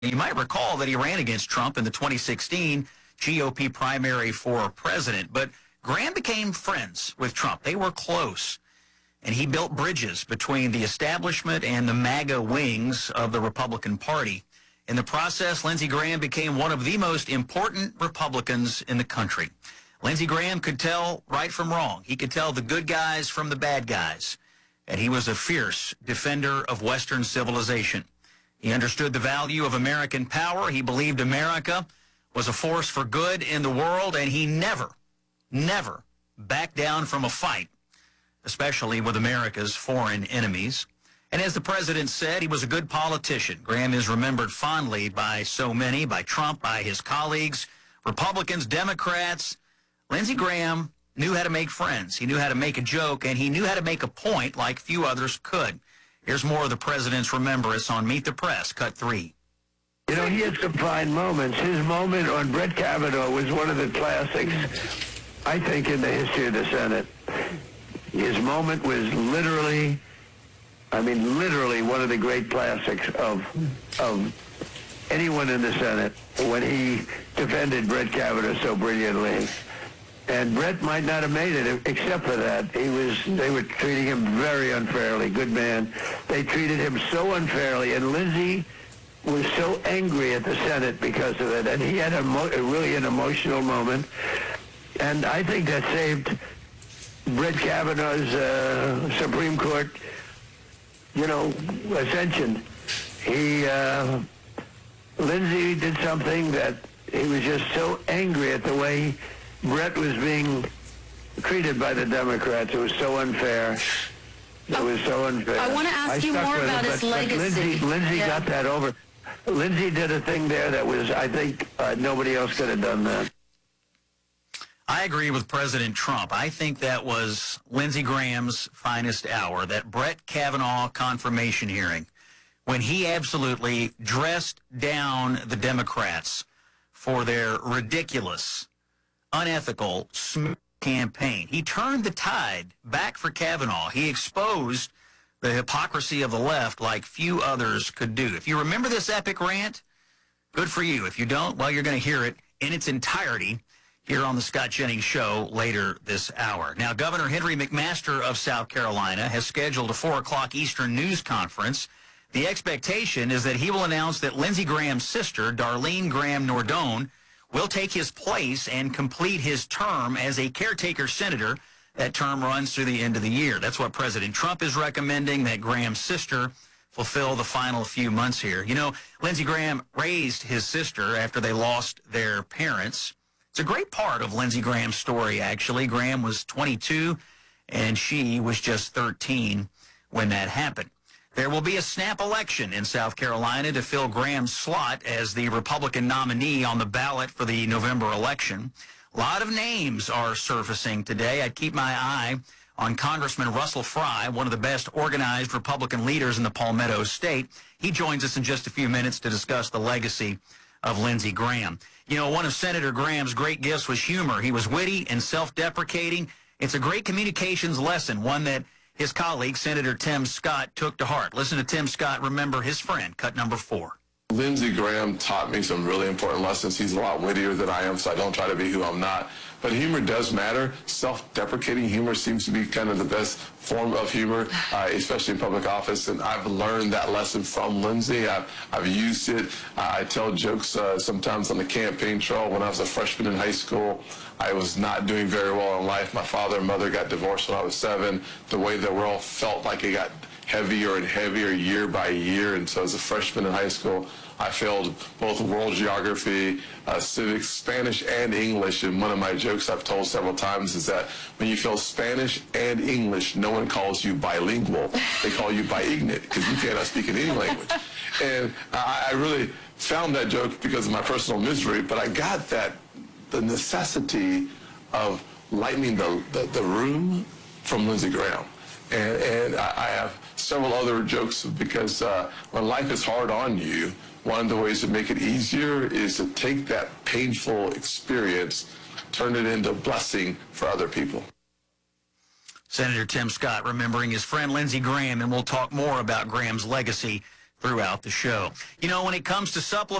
You might recall that he ran against Trump in the 2016 GOP primary for president, but Graham became friends with Trump. They were close, and he built bridges between the establishment and the MAGA wings of the Republican Party. In the process, Lindsey Graham became one of the most important Republicans in the country. Lindsey Graham could tell right from wrong. He could tell the good guys from the bad guys, and he was a fierce defender of Western civilization. He understood the value of American power. He believed America was a force for good in the world, and he never backed down from a fight, especially with America's foreign enemies. And as the president said, he was a good politician. Graham is remembered fondly by so many, by Trump, by his colleagues, Republicans, Democrats. Lindsey Graham knew how to make friends. He knew how to make a joke, and he knew how to make a point like few others could. Here's more of the president's remembrance on Meet the Press, Cut 3. You know, he had some fine moments. His moment on Brett Kavanaugh was one of the classics, I think, in the history of the Senate. His moment was literally one of the great classics of anyone in the Senate when he defended Brett Kavanaugh so brilliantly. And Brett might not have made it except for that. They were treating him very unfairly. Good man. They treated him so unfairly, and Lindsey was so angry at the Senate because of it, and he had really an emotional moment. And I think that saved Brett Kavanaugh's Supreme Court, ascension. Lindsey did something that he was just so angry at the way Brett was being treated by the Democrats. It was so unfair. It was so unfair. I want to ask you more about his legacy. Lindsey got that over. Lindsey did a thing there that was, I think, nobody else could have done that. I agree with President Trump. I think that was Lindsey Graham's finest hour, that Brett Kavanaugh confirmation hearing, when he absolutely dressed down the Democrats for their ridiculous, unethical, smooth campaign. He turned the tide back for Kavanaugh. He exposed the hypocrisy of the left like few others could do. If you remember this epic rant, good for you. If you don't, well, you're going to hear it in its entirety here on the Scott Jennings Show later this hour. Now, Governor Henry McMaster of South Carolina has scheduled a 4 o'clock Eastern news conference. The expectation is that he will announce that Lindsey Graham's sister, Darlene Graham Nordone, will take his place and complete his term as a caretaker senator. That term runs through the end of the year. That's what President Trump is recommending, that Graham's sister fulfill the final few months here. You know, Lindsey Graham raised his sister after they lost their parents. It's a great part of Lindsey Graham's story, actually. Graham was 22, and she was just 13 when that happened. There will be a snap election in South Carolina to fill Graham's slot as the Republican nominee on the ballot for the November election. A lot of names are surfacing today. I'd keep my eye on Congressman Russell Fry, one of the best organized Republican leaders in the Palmetto State. He joins us in just a few minutes to discuss the legacy of Lindsey Graham. You know, one of Senator Graham's great gifts was humor. He was witty and self-deprecating. It's a great communications lesson, one that his colleague, Senator Tim Scott, took to heart. Listen to Tim Scott remember his friend, cut number 4. Lindsey Graham taught me some really important lessons. He's a lot wittier than I am, so I don't try to be who I'm not. But humor does matter. Self-deprecating humor seems to be kind of the best form of humor, especially in public office. And I've learned that lesson from Lindsey. I've used it. I tell jokes sometimes on the campaign trail. When I was a freshman in high school, I was not doing very well in life. My father and mother got divorced when I was 7. The way the world felt like it got heavier and heavier year by year. And so as a freshman in high school, I failed both world geography, civics, Spanish, and English. And one of my jokes I've told several times is that when you fail Spanish and English, no one calls you bilingual. They call you biignorant because you cannot speak in any language. And I really found that joke because of my personal misery, but I got that, the necessity of lightening the room from Lindsey Graham. And I have several other jokes because when life is hard on you, one of the ways to make it easier is to take that painful experience, turn it into a blessing for other people. Senator Tim Scott remembering his friend Lindsey Graham, and we'll talk more about Graham's legacy throughout the show. You know, when it comes to supplements,